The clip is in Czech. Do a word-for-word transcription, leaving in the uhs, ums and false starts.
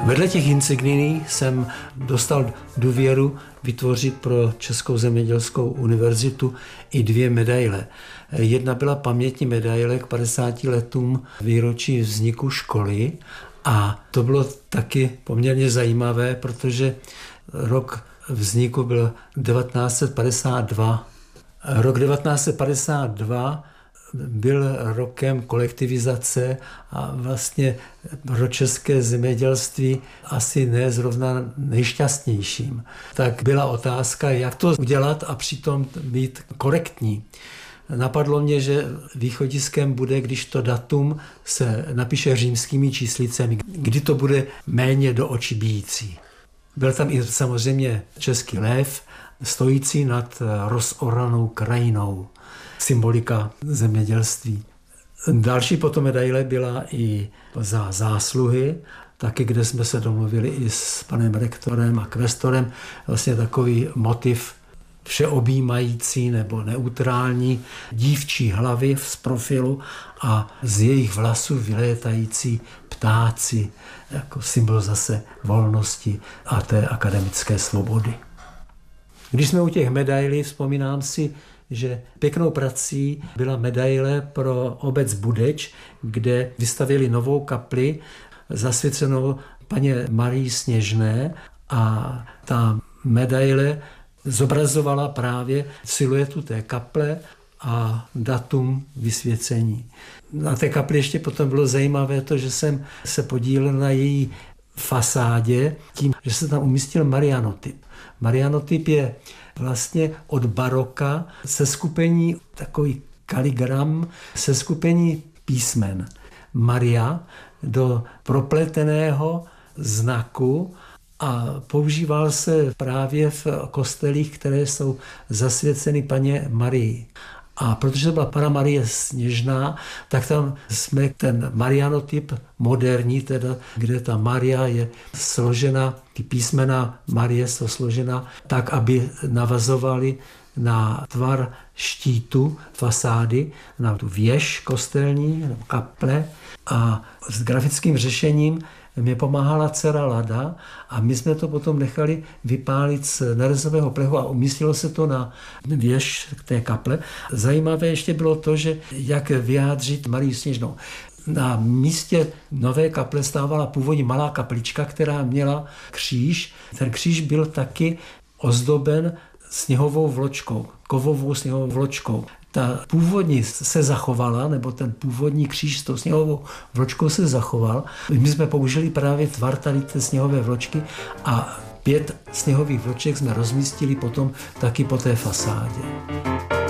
Vedle těch insignií jsem dostal důvěru vytvořit pro Českou zemědělskou univerzitu i dvě medaile. Jedna byla pamětní medaile k padesáti letům výročí vzniku školy a to bylo taky poměrně zajímavé, protože rok vzniku byl devatenáct set padesát dva. Rok devatenáct set padesát dva byl rokem kolektivizace a vlastně pro české zemědělství asi ne zrovna nejšťastnějším. Tak byla otázka, jak to udělat a přitom být korektní. Napadlo mě, že východiskem bude, když to datum se napíše římskými číslicemi, kdy to bude méně do očí bijící. Byl tam i samozřejmě český lev, stojící nad rozoranou krajinou. Symbolika zemědělství. Další potom medaile byla i za zásluhy, taky kde jsme se domluvili i s panem rektorem a kvestorem, vlastně takový motiv všeobjímající nebo neutrální dívčí hlavy z profilu a z jejich vlasů vylétající ptáci, jako symbol zase volnosti a té akademické svobody. Když jsme u těch medailí, vzpomínám si, že pěknou prací byla medaile pro obec Budeč, kde vystavěli novou kapli zasvěcenou paně Marii Sněžné a ta medaile zobrazovala právě siluetu té kaple a datum vysvěcení. Na té kapli ještě potom bylo zajímavé to, že jsem se podílel na její fasádě tím, že se tam umístil Marianotyp. Marianotyp je vlastně od baroka seskupení, takový kaligram, seskupení písmen Maria do propleteného znaku a používal se právě v kostelích, které jsou zasvěceny paně Marii. A protože to byla Panna Marie Sněžná, tak tam jsme ten marianotyp moderní, teda, kde ta Maria je složena, ty písmena Marie jsou složena tak, aby navazovaly na tvar štítu fasády, na tu věž kostelní nebo kaple. A s grafickým řešením mě pomáhala dcera Lada a my jsme to potom nechali vypálit z nerezového plechu a umístilo se to na věž té kaple. Zajímavé ještě bylo to, že jak vyjádřit Marii Sněžnou. Na místě nové kaple stávala původně malá kaplička, která měla kříž. Ten kříž byl taky ozdoben sněhovou vločkou, kovovou sněhovou vločkou. Ta původní se zachovala, nebo ten původní kříž s tou sněhovou vločkou se zachoval. My jsme použili právě tvar tady té sněhové vločky a pět sněhových vloček jsme rozmístili potom taky po té fasádě.